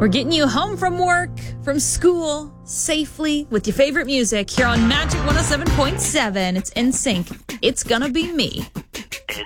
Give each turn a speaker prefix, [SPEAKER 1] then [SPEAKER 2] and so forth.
[SPEAKER 1] We're getting you home from work, from school, safely with your favorite music here on Magic 107.7. It's NSYNC. It's gonna be me.